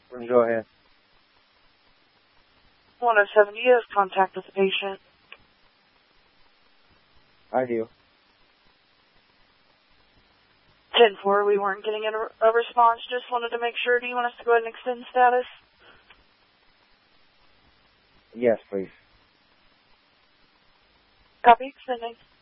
Go ahead. 107, you have contact with the patient. I do. 10-4, we weren't getting a response. Just wanted to make sure. Do you want us to go ahead and extend status? Yes, please. Copy, extending.